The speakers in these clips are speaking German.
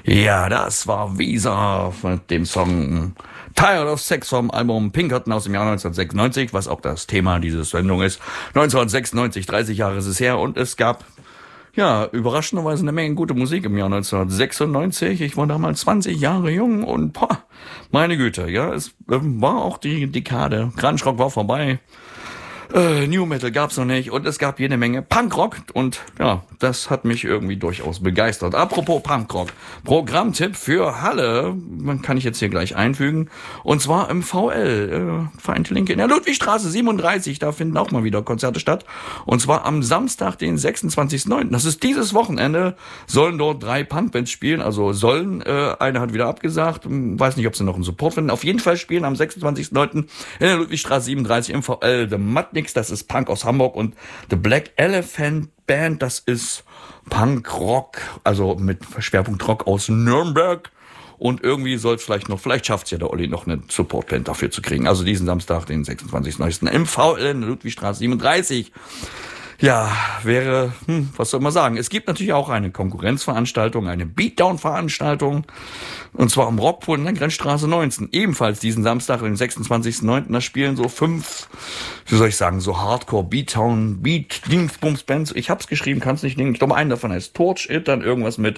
Ja, das war Visa mit dem Song Tired of Sex vom Album Pinkerton aus dem Jahr 1996, was auch das Thema dieser Sendung ist. 1996, 30 Jahre ist es her und es gab, ja, überraschenderweise eine Menge gute Musik im Jahr 1996. Ich war damals 20 Jahre jung und, meine Güte, ja, es war auch die Dekade. Grunge Rock war vorbei. New Metal gab's noch nicht und es gab jede Menge Punkrock und ja, das hat mich irgendwie durchaus begeistert. Apropos Punkrock, Programmtipp für Halle, kann ich jetzt hier gleich einfügen, und zwar im VL, Vereinte Linke in der Ludwigstraße 37, da finden auch mal wieder Konzerte statt und zwar am Samstag, den 26.09., das ist dieses Wochenende, sollen dort 3 Punkbands spielen, also eine hat wieder abgesagt, weiß nicht, ob sie noch einen Support finden, auf jeden Fall spielen am 26.09. in der Ludwigstraße 37 im VL The Mudniks, das ist Punk aus Hamburg, und The Black Elephant Band, das ist Punk-Rock, also mit Schwerpunkt Rock aus Nürnberg. Und irgendwie vielleicht schafft's ja der Olli noch eine Supportband dafür zu kriegen. Also diesen Samstag, den 26.09. im VL in der Ludwigstraße 37. Ja, was soll man sagen? Es gibt natürlich auch eine Konkurrenzveranstaltung, eine Beatdown-Veranstaltung, und zwar am Rockpool in der Grenzstraße 19. Ebenfalls diesen Samstag, den 26.09. Da spielen so 5, so Hardcore Beatdown, Dingsbums-Bands. Ich hab's geschrieben, kann's nicht denken. Ich glaube, einen davon heißt Torch It, dann irgendwas mit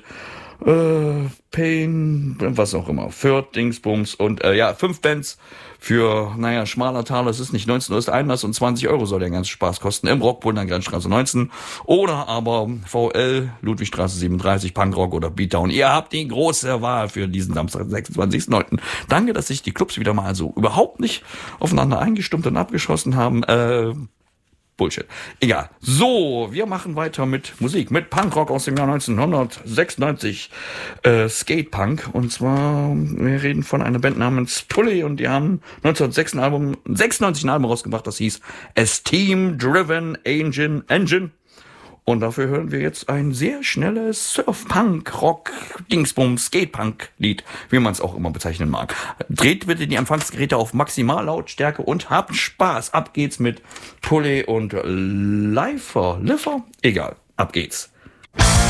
Pain, was auch immer, Fürth, Dingsbums und 5 Bands für, schmaler Taler, es ist nicht 19 Uhr ist Einlass und 20 Euro soll der ganze Spaß kosten im Rockpool in der Grenzstraße 19 oder aber VL, Ludwigstraße 37, Punkrock oder Beatdown. Ihr habt die große Wahl für diesen Samstag, 26.09. Danke, dass sich die Clubs wieder mal so überhaupt nicht aufeinander eingestummt und abgeschossen haben. Bullshit. Egal. So, wir machen weiter mit Musik, mit Punkrock aus dem Jahr 1996, Skatepunk. Und zwar, wir reden von einer Band namens Tully und die haben 1996 ein Album rausgebracht, das hieß Esteem Driven Engine. Und dafür hören wir jetzt ein sehr schnelles Surf-Punk-Rock-Dingsbums-Skate-Punk-Lied, wie man es auch immer bezeichnen mag. Dreht bitte die Empfangsgeräte auf Maximallautstärke und habt Spaß. Ab geht's mit Tully und Lifer? Egal, ab geht's.